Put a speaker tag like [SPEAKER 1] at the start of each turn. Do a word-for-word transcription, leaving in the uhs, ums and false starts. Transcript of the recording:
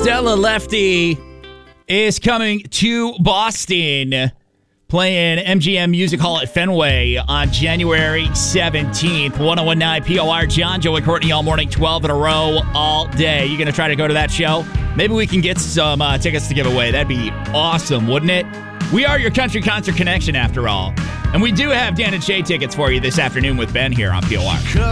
[SPEAKER 1] Stella Lefty is coming to Boston, playing M G M Music Hall at Fenway on January seventeenth. one oh one point nine P O R, John, Joe, and Courtney all morning, twelve in a row, all day. You going to try to go to that show? Maybe we can get some uh, tickets to give away. That'd be awesome, wouldn't it? We are your country concert connection, after all. And we do have Dan and Shay tickets for you this afternoon with Ben here on P O R.